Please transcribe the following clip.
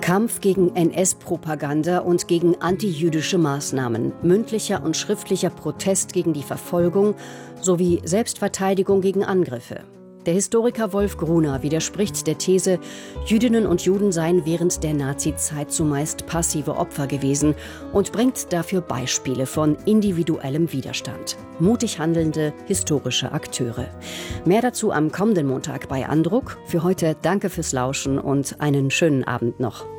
Kampf gegen NS-Propaganda und gegen antijüdische Maßnahmen, mündlicher und schriftlicher Protest gegen die Verfolgung sowie Selbstverteidigung gegen Angriffe. Der Historiker Wolf Gruner widerspricht der These, Jüdinnen und Juden seien während der Nazizeit zumeist passive Opfer gewesen und bringt dafür Beispiele von individuellem Widerstand. Mutig handelnde historische Akteure. Mehr dazu am kommenden Montag bei Andruck. Für heute danke fürs Lauschen und einen schönen Abend noch.